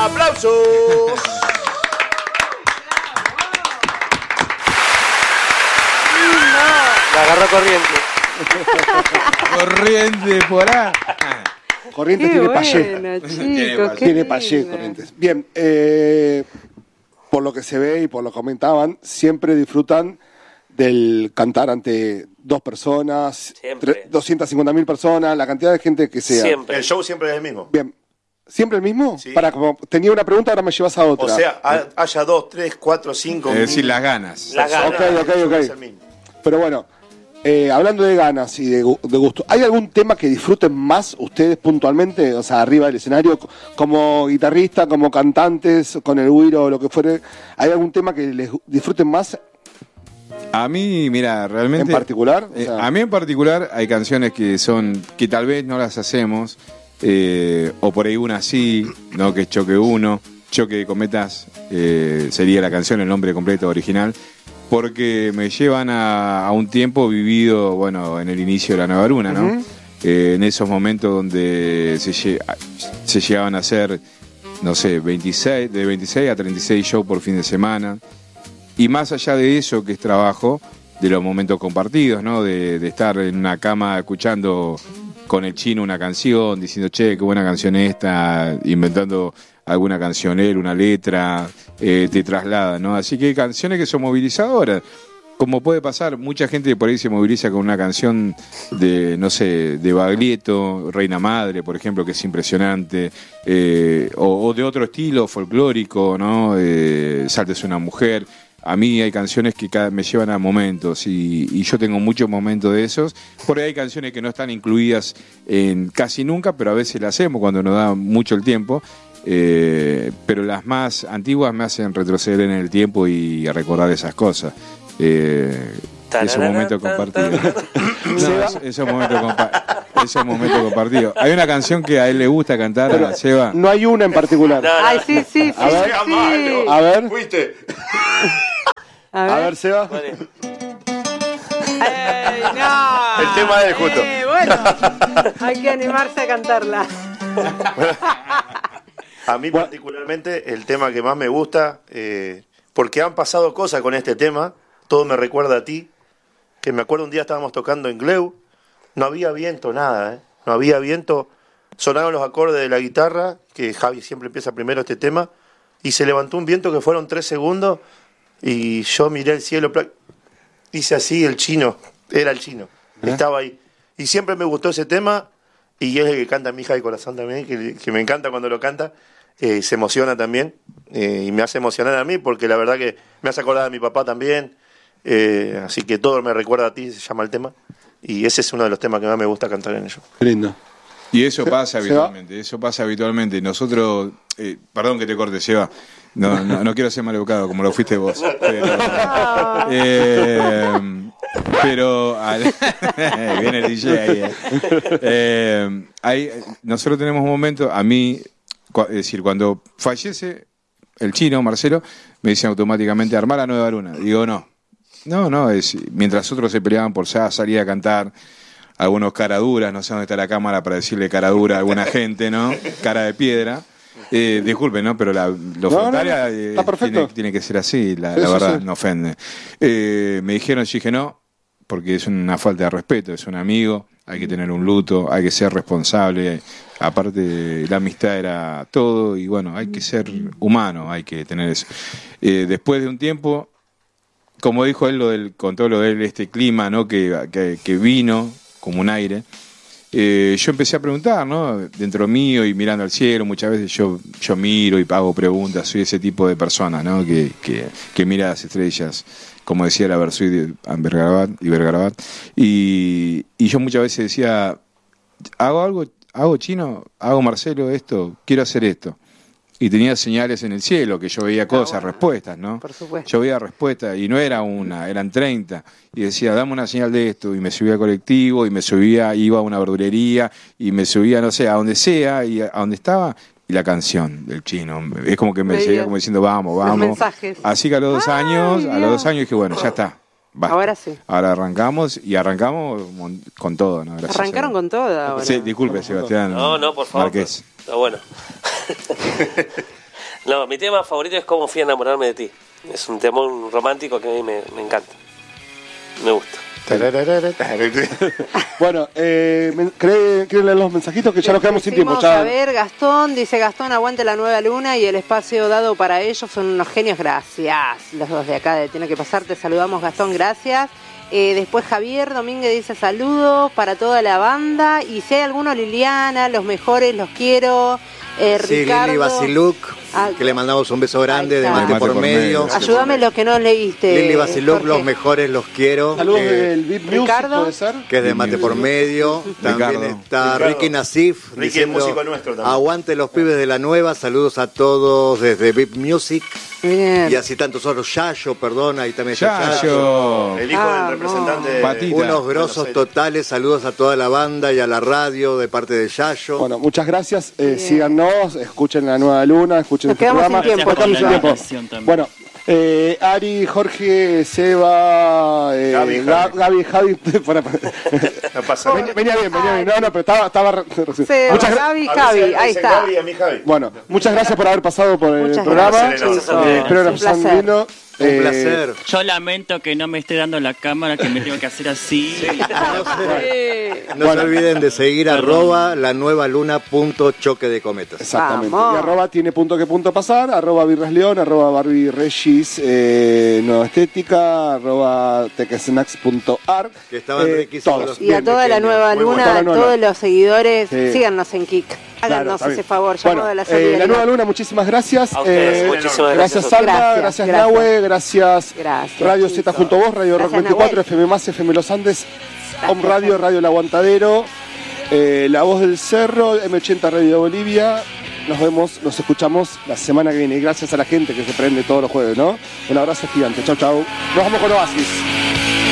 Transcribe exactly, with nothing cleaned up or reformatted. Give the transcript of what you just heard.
¡Aplausos! La agarró corriente. Corriente por ahí. Corrientes Qué tiene bueno, payé. chicos, qué Tiene payé, linda. Corrientes. Bien, eh, por lo que se ve y por lo que comentaban, siempre disfrutan del cantar ante dos personas, Siempre. doscientas cincuenta mil personas, la cantidad de gente que sea. Siempre. El show siempre es el mismo. Bien. ¿Siempre el mismo? Sí. Para, como tenía una pregunta, ahora me llevas a otra. O sea, ha- haya dos, tres, cuatro, cinco. Es decir, mil las ganas. La gana. Ok, ok, el show ok. es el mismo. Pero bueno, eh, hablando de ganas y de, gu- de gusto, ¿hay algún tema que disfruten más ustedes puntualmente? O sea, arriba del escenario, c- como guitarrista, como cantantes, con el güiro o lo que fuere. ¿Hay algún tema que les gu- disfruten más A mí, mira, realmente... en particular? O Eh, sea, a mí en particular hay canciones que son que tal vez no las hacemos, eh, o por ahí una sí, ¿no? Que es Choque Uno, Choque de Cometas, eh, sería la canción, el nombre completo original, porque me llevan a, a un tiempo vivido, bueno, en el inicio de la Nueva Luna, ¿no? Ujú. Eh, en esos momentos donde se, lle- se llegaban a hacer, no sé, veintiséis, de veintiséis a treinta y seis shows por fin de semana. Y más allá de eso, que es trabajo, de los momentos compartidos, ¿no? De, de estar en una cama escuchando con el chino una canción, diciendo, che, qué buena canción esta, inventando alguna canción él, una letra, eh, te traslada, ¿no? Así que hay canciones que son movilizadoras. Como puede pasar, mucha gente por ahí se moviliza con una canción de, no sé, de Baglietto, Reina Madre, por ejemplo, que es impresionante, eh, o, o de otro estilo folclórico, ¿no? Eh, Saltes una mujer. A mí hay canciones que cada- me llevan a momentos y, y yo tengo muchos momentos de esos. Por ahí hay canciones que no están incluidas en casi nunca, pero a veces las hacemos cuando nos da mucho el tiempo. Eh, pero las más antiguas me hacen retroceder en el tiempo y a recordar esas cosas. Eh, esos momentos compartidos. No, es- esos momentos compa- esos momentos compartidos. Hay una canción que a él le gusta cantar, a Seba. no hay una en particular. No, no. Ay, sí, sí, sí. A ver, sí. A ver, ¿Fuiste? A a ver. ver, Seba. Vale. Ey, no. El tema es justo. Eh, bueno, hay que animarse a cantarla. A mí particularmente el tema que más me gusta, eh, porque han pasado cosas con este tema, todo me recuerda a ti, que me acuerdo un día estábamos tocando en Gleu, no había viento, nada, ¿eh? No había viento, sonaron los acordes de la guitarra, que Javi siempre empieza primero este tema, y se levantó un viento que fueron tres segundos, y yo miré el cielo, pla- hice así el chino, era el chino, estaba ahí. Y siempre me gustó ese tema, y es el que canta mi hija de corazón también, que, que me encanta cuando lo canta, eh, se emociona también, eh, y me hace emocionar a mí, porque la verdad que me hace acordar a mi papá también, eh, así que todo me recuerda a ti, se llama el tema, y ese es uno de los temas que más me gusta cantar en ellos. Qué lindo. Y eso pasa ¿Se va? habitualmente, eso pasa habitualmente. Nosotros, eh, perdón que te corte, Seba, no, no, no quiero ser maleducado como lo fuiste vos. Pero, eh, pero al- viene el D J ahí. eh. Eh, hay, nosotros tenemos un momento, a mí, cua- es decir, cuando fallece el chino, Marcelo, me dicen automáticamente, armar la Nueva Luna. Digo, no, no, no, es, mientras otros se peleaban por ya salir a cantar, algunos caraduras, no sé dónde está la cámara para decirle caradura a alguna gente, ¿no? Cara de piedra. Eh, disculpen, ¿no? Pero la, lo No, frontaria no, no. eh, Está perfecto. tiene, tiene que ser así, la, Sí, la sí, verdad, sí. no ofende. Eh, me dijeron, yo dije no, porque es una falta de respeto, es un amigo, hay que tener un luto, hay que ser responsable. Aparte, la amistad era todo y bueno, hay que ser humano, hay que tener eso. Eh, después de un tiempo, como dijo él, lo del, con todo lo de él, este clima, ¿no? que, que, que vino como un aire, eh, yo empecé a preguntar, ¿no? Dentro mío y mirando al cielo, muchas veces yo, yo miro y hago preguntas, soy ese tipo de persona, ¿no? Que, que, que mira las estrellas, como decía la Versuit de Vergarabat y Vergarabat, y, y yo muchas veces decía, hago algo, hago chino, hago Marcelo esto, quiero hacer esto. Y tenía señales en el cielo, que yo veía cosas, bueno. respuestas, ¿no? Por supuesto. Yo veía respuestas, y no era una, eran treinta. Y decía, dame una señal de esto. Y me subía al colectivo, y me subía, iba a una verdulería, y me subía, no sé, a donde sea, y a donde estaba, y la canción del chino. Es como que me Veía seguía como diciendo, vamos, los vamos. mensajes. Así que a los dos Ay, años, a los Dios. dos años dije, bueno, ya está. Basta. Ahora sí. Ahora arrancamos, y arrancamos mon- con todo, ¿no? Gracias Arrancaron a- con toda ahora. Sí, disculpe, Sebastián. No, no, por favor. Márquez. Está bueno. No, mi tema favorito es Cómo fui a enamorarme de ti. Es un temón romántico que a mí me, me encanta. Me gusta. Bueno, eh, me- ¿cree- ¿quieren leer los mensajitos? Que ya nos quedamos sin tiempo. Decimos, Ya. A ver, Gastón, dice Gastón, aguante la nueva luna y el espacio dado para ellos, son unos genios, gracias. Los dos de acá de Tiene que Pasar, te saludamos, Gastón, gracias. Eh, después Javier Domínguez dice saludos para toda la banda y si hay alguno, Liliana, los mejores, los quiero. Eh, Sí, Ricardo, Lili Basiluk, Ah, que le mandamos un beso grande ahí de está. mate por medio. ayúdame los que no leíste. Lili Basiluk, Jorge. los mejores, los quiero. Saludos que, del V I P Music, Ricardo. ¿puede ser? que es de mate por medio. También Ricardo. está Ricardo. Ricky Nasif. Ricky es diciendo, músico nuestro también. aguante los pibes de la nueva. Saludos a todos desde V I P Music. Bien. Y así tantos otros. Yayo, perdón, ahí también está Yayo. Yayo. El hijo Ah, del representante de Patita. Unos grosos totales. Saludos a toda la banda y a la radio de parte de Yayo. Bueno, muchas gracias. Eh, Bien. síganos, escuchen La Nueva Luna, escuchen Nos este quedamos programa. sin tiempo, Nos quedamos sin chicos. tiempo. También. Bueno, eh, Ari, Jorge, Seba, eh, Gaby, Ga- Javi. Gaby, Javi. para- No pasa Ven- nada. venía bien, venía bien. No, no, pero estaba, estaba re- recién. Seba, Muchas gra- Gaby, A mí Javi, se me ahí dice está. Gaby y a mí Javi. Bueno, muchas gracias por haber pasado por el Muchas programa. gracias, chicos. chicos. Eh, espero que Un nos hayan placer. lindo. Un Eh, placer. Yo lamento que no me esté dando la cámara, que me tengo que hacer así. Eh, No se olviden de seguir arroba la nueva luna punto choque de cometas. Exactamente. Vamos. Y arroba tiene punto que punto pasar, arroba Birras León, arroba Barbie Regis, eh, Nueva Estética, arroba tequesnacks punto ar. Que estaban Eh, riquísimos todos. los- y a Bien, toda la pequeño. nueva Muy bueno. luna, Toda la a nueva todos luna. los seguidores, Sí. síganos en Kik. Claro, Háganos está bien. ese favor, llamado Bueno, de la eh, solidaridad. la nueva luna, muchísimas gracias. A ustedes, Eh, muchísimas gracias gracias. Salma, Gracias, gracias, gracias. Nahue, gracias, Gracias, Radio chicos. Z junto a vos, Radio Rock Gracias, veinticuatro, Nahuel. F M más, F M Los Andes, Home Radio, Radio El Aguantadero, eh, La Voz del Cerro, M ochenta Radio Bolivia. Nos vemos, nos escuchamos la semana que viene. Y gracias a la gente que se prende todos los jueves, ¿no? Un abrazo gigante. Chau, chau. Nos vamos con Oasis.